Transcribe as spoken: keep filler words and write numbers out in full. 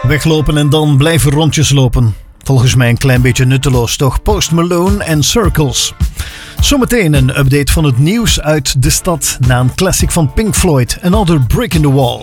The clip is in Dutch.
Weglopen en dan blijven rondjes lopen. Volgens mij een klein beetje nutteloos, toch? Post Malone en Circles. Zometeen een update van het nieuws uit de stad na een classic van Pink Floyd, Another Brick in the Wall.